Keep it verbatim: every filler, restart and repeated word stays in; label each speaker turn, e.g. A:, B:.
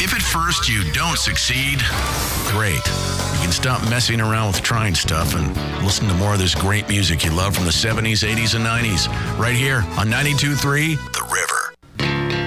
A: If at first you don't succeed, great. You can stop messing around with trying stuff and listen to more of this great music you love from the seventies, eighties, and nineties right here on ninety-two point three The